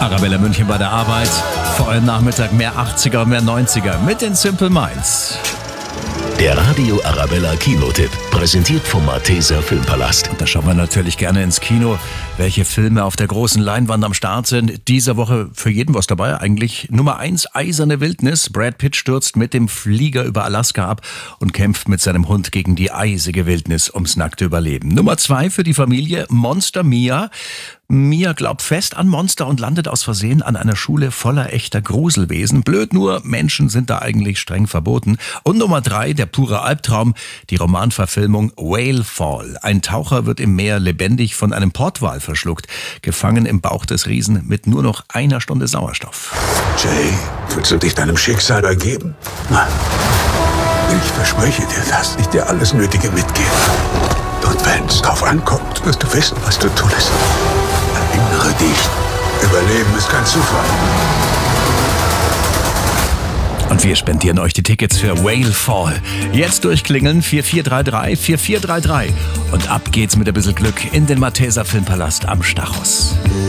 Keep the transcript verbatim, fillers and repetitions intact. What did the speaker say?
Arabella München bei der Arbeit. Vor eurem Nachmittag mehr achtziger, mehr neunziger mit den Simple Minds. Der Radio Arabella Kinotipp, präsentiert vom Malteser Filmpalast. Da schauen wir natürlich gerne ins Kino, welche Filme auf der großen Leinwand am Start sind. Diese Woche für jeden was dabei eigentlich. Nummer eins, Eiserne Wildnis. Brad Pitt stürzt mit dem Flieger über Alaska ab und kämpft mit seinem Hund gegen die eisige Wildnis ums nackte Überleben. Nummer zwei für die Familie, Monster Mia. Mia glaubt fest an Monster und landet aus Versehen an einer Schule voller echter Gruselwesen. Blöd nur, Menschen sind da eigentlich streng verboten. Und Nummer drei, der pure Albtraum, die Romanverfilmung Whale Fall. Ein Taucher wird im Meer lebendig von einem Portwal verschluckt, gefangen im Bauch des Riesen mit nur noch einer Stunde Sauerstoff. Jay, willst du dich deinem Schicksal ergeben? Nein. Ich verspreche dir, dass ich dir alles Nötige mitgebe. Und wenn es drauf ankommt, wirst du wissen, was du tust. Erinnere dich, Überleben ist kein Zufall. Und wir spendieren euch die Tickets für Whale Fall. Jetzt durchklingeln vier vier drei drei vier vier drei drei. Und ab geht's mit ein bisschen Glück in den Malteser Filmpalast am Stachus.